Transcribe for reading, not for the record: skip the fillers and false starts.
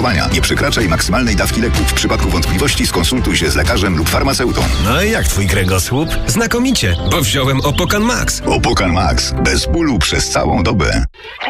Nie przekraczaj maksymalnej dawki leków. W przypadku wątpliwości skonsultuj się z lekarzem lub farmaceutą. No i jak twój kręgosłup? Znakomicie, bo wziąłem Opokan Max. Opokan Max. Bez bólu przez całą dobę.